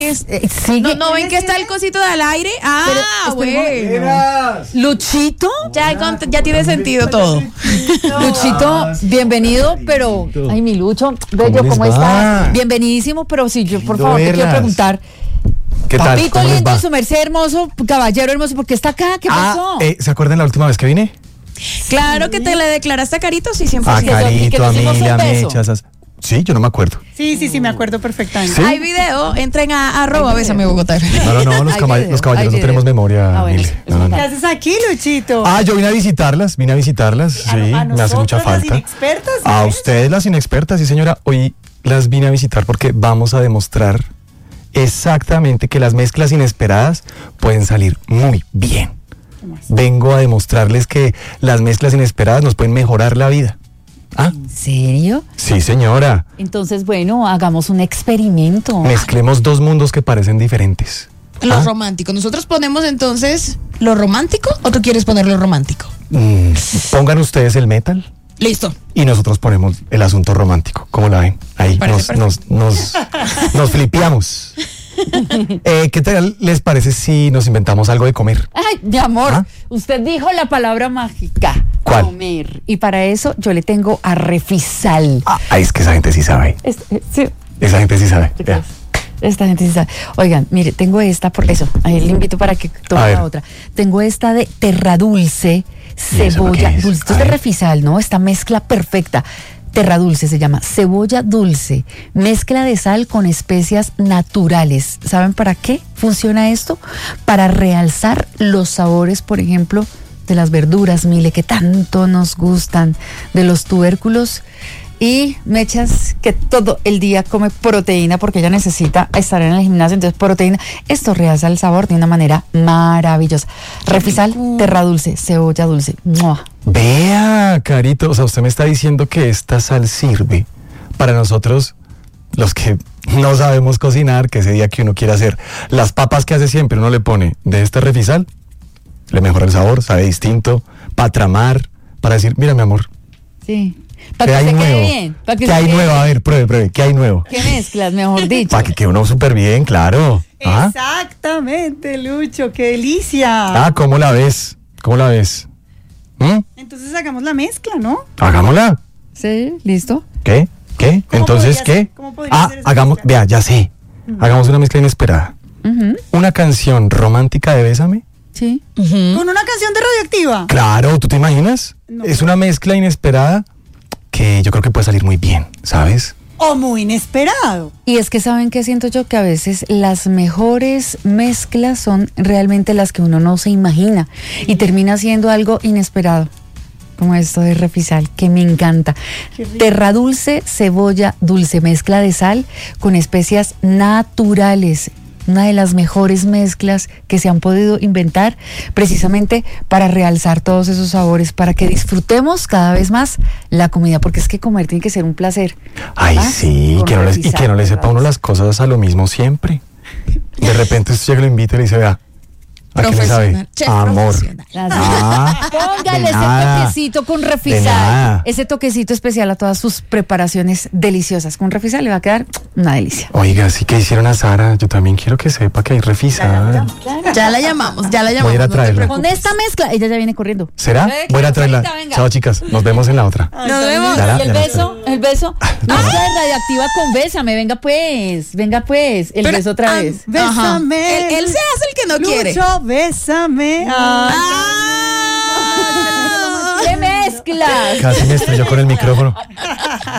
Sigue. ¿No ven que está el cosito del aire? Bueno. Luchito. Ya tiene sentido todo. Luchito, bienvenido, pero... Ay, mi Lucho, bello, ¿cómo estás? Bienvenidísimo, pero si yo, por favor, te quiero preguntar... ¿Qué tal? Papito lindo, su merced hermoso, caballero hermoso, ¿por qué está acá? ¿Qué pasó? ¿Se acuerdan la última vez que vine? Claro que te le declaraste a Carito, sí, 100%. A Carito, a Milia, Mechas. Sí, yo no me acuerdo. Sí, me acuerdo perfectamente. ¿Sí? Hay video, entren a @Bésame Bogotá. No, los caballeros no tenemos memoria, Milia. ¿Qué haces aquí, Luchito? Yo vine a visitarlas, sí, me hace mucha falta. Las inexpertas, a ustedes las inexpertas, sí señora, hoy las vine a visitar porque vamos a demostrar exactamente que las mezclas inesperadas pueden salir muy bien. Vengo a demostrarles que las mezclas inesperadas nos pueden mejorar la vida. ¿En serio? Sí, señora. Entonces, bueno, hagamos un experimento. Mezclemos dos mundos que parecen diferentes. Lo romántico. ¿Nosotros ponemos entonces lo romántico o tú quieres poner lo romántico? Pongan ustedes el metal. Listo. Y nosotros ponemos el asunto romántico. ¿Cómo la ven? Ahí nos flipeamos. ¿Qué tal les parece si nos inventamos algo de comer? Ay, mi amor, usted dijo la palabra mágica. ¿Cuál? Comer. Y para eso yo le tengo a Refisal. Es que esa gente sí sabe. Sí. Esa gente sí sabe. Esta gente sí sabe. Oigan, mire, tengo esta por eso. Ahí le invito para que tome la otra. Tengo esta de Terra Dulce, cebolla dulce. Esto es de Refisal, ¿no? Esta mezcla perfecta. Terra Dulce se llama, cebolla dulce, mezcla de sal con especias naturales. ¿Saben para qué funciona esto? Para realzar los sabores, por ejemplo, de las verduras, Mile, que tanto nos gustan, de los tubérculos. Y Mechas, que todo el día come proteína porque ella necesita estar en el gimnasio, entonces proteína. Esto realza el sabor de una manera maravillosa. Refisal, Terra Dulce, cebolla dulce. ¡Mua! Vea, Carito, o sea, usted me está diciendo que esta sal sirve para nosotros, los que no sabemos cocinar, que ese día que uno quiere hacer las papas que hace siempre, uno le pone de este Refisal, le mejora el sabor, sabe distinto, para tramar, para decir, mira, mi amor. Sí. ¿Qué hay nuevo? ¿Qué hay nuevo? A ver, pruebe, ¿qué hay nuevo? ¿Qué mezclas, mejor dicho? Para que quede uno súper bien, claro. Exactamente, Lucho, qué delicia. ¿Cómo la ves? Entonces hagamos la mezcla, ¿no? Hagámosla. Sí, ¿listo? ¿Qué? Entonces, ¿qué? ¿Cómo podría ser esa hagamos, mezcla? vea, ya sé. Hagamos una mezcla inesperada. Una canción romántica de Bésame. Sí. ¿Con una canción de Radioactiva? Claro, ¿tú te imaginas? No. Es una mezcla inesperada que yo creo que puede salir muy bien, ¿sabes? O muy inesperado. Y es que saben que siento yo que a veces las mejores mezclas son realmente las que uno no se imagina y termina siendo algo inesperado, como esto de Refisal, que me encanta. Terra Dulce, cebolla dulce, mezcla de sal con especias naturales. Una de las mejores mezclas que se han podido inventar precisamente para realzar todos esos sabores, para que disfrutemos cada vez más la comida, porque es que comer tiene que ser un placer. Sí, y que no le sepa uno las cosas a lo mismo siempre. De repente usted llega y lo invita y le dice, vea, ¿a qué le sabe? Amor. Póngale ese toquecito con Refisal, ese toquecito especial a todas sus preparaciones deliciosas. Con Refisal le va a quedar una delicia. Oiga, sí que hicieron a Sara, yo también quiero que sepa que hay Refisal. Ya la llamamos. Voy a ir a traerla. Con esta mezcla, ella ya viene corriendo. ¿Será? Voy a ir a traerla. Chao, chicas, nos vemos en la otra. Nos vemos. ¿Y el beso? Mezcla Radioactiva con Bésame, venga pues, el beso otra vez. Bésame. Él se hace el que no quiere. Lucho, bésame. ¡Qué mezclas! Casi me estrelló con el micrófono.